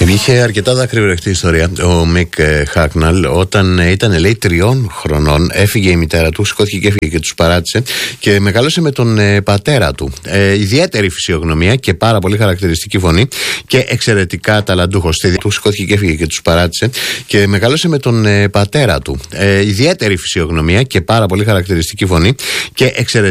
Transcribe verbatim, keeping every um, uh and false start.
Είχε αρκετά δακρυβρεχτή ιστορία ο Μικ Χάκναλ. Όταν ήταν, λέει, τριών χρονών, έφυγε η μητέρα του, σηκώθηκε και έφυγε και τους παράτησε και μεγάλωσε με τον ε, πατέρα του. Ε, ιδιαίτερη φυσιογνωμία και πάρα πολύ χαρακτηριστική φωνή και εξαιρετικά ταλαντούχος. Του σηκώθηκε και έφυγε και τους παράτησε και μεγάλωσε με τον ε, πατέρα του. Ε, ιδιαίτερη φυσιογνωμία και πάρα πολύ χαρακτηριστική φωνή και εξαιρετικά